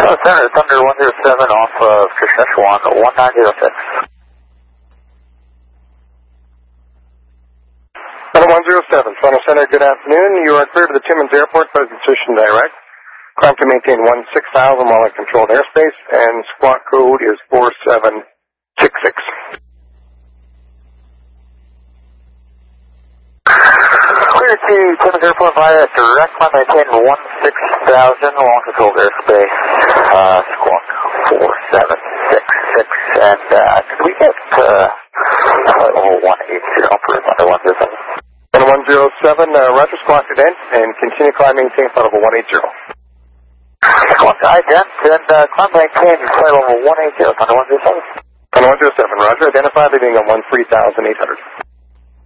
Center, Thunder 107 off of Saskatchewan, 1906. Thunder 107, Toronto Center, good afternoon. You are clear to the Timmins Airport, present position direct. Climb to maintain 16,000 while in controlled airspace, and squawk code is 4766. Clear to Timmins Airport via direct climb, maintain 16,000 while in controlled airspace, squawk 4766, and could we get flight level 180 for Thunder 107? Thunder 107, Roger, squawk ident, and continue climb, maintain flight level 180. Squawk ident, and climb, maintain flight level 180, Thunder 107. Thunder 107, Roger, identify leaving on 13,800.